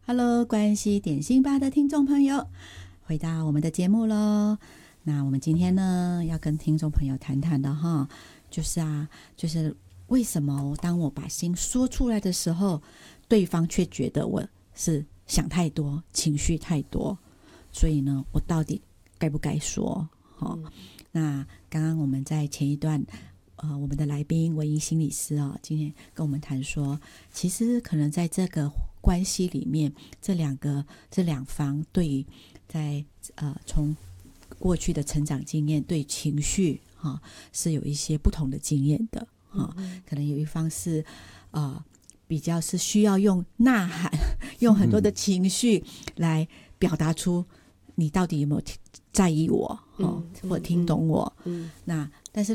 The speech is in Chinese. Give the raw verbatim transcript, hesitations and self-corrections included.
Hello， 关系点心吧的听众朋友，回到我们的节目咯。那我们今天呢，要跟听众朋友谈谈的哈，就是啊，就是为什么当我把心说出来的时候，对方却觉得我是想太多，情绪太多，所以呢，我到底该不该说？哈、嗯，那刚刚我们在前一段。呃，我们的来宾文怡心理师啊、哦，今天跟我们谈说，其实可能在这个关系里面，这两个这两方对于在呃从过去的成长经验对情绪哈、哦、是有一些不同的经验的哈、哦嗯，可能有一方是呃比较是需要用呐喊，用很多的情绪来表达出你到底有没有在意我，哦、嗯，或听懂我，嗯，那但是